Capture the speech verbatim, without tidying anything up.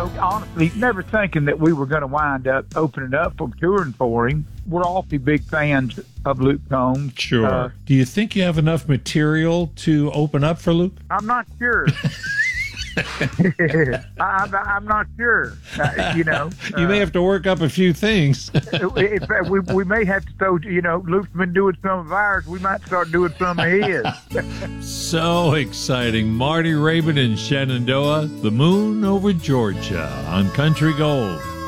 know, honestly, never thinking that we were going to wind up opening up for touring for him. We're awfully big fans of Luke Combs. Sure. Uh, Do you think you have enough material to open up for Luke? I'm not sure. I, I'm, I'm not sure. Uh, you know, You may uh, have to work up a few things. in fact, we we may have to throw. You know, Luke's been doing some of ours. We might start doing some of his. So exciting. Marty Raybon in Shenandoah, The Moon Over Georgia on Country Gold.